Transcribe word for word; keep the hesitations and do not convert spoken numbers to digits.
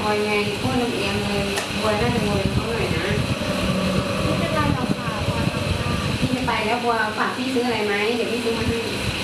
อยไงโคตรลำเอียงเลยบอยน่าจะงวยเขาหน่อยนะไม่เป็นไรหรอกค่ะพอทำได้พี่จะไปแล้วบัวฝากพี่ซื้ออะไรไหมเดี๋ยวพี่ซื้อมาให้